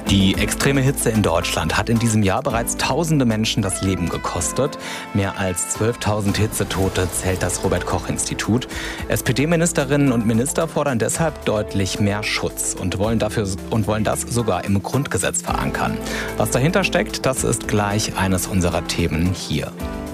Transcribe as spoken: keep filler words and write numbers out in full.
Die extreme Hitze in Deutschland hat in diesem Jahr bereits tausende Menschen das Leben gekostet. Mehr als zwölftausend Hitzetote zählt das Robert-Koch-Institut. S P D-Ministerinnen und Minister fordern deshalb deutlich mehr Schutz und wollen, dafür, und wollen das sogar im Grundgesetz verankern. Was dahinter steckt, das ist gleich eines unserer Themen hier.